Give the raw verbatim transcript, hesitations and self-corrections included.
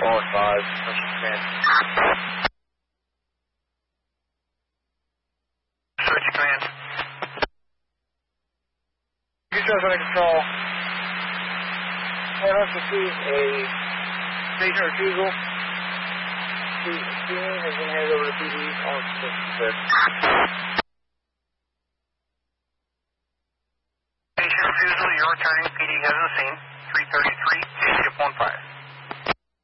All five, special command. Search command. You traffic control. I have received a station refusal. The scene has been handed over to P D on the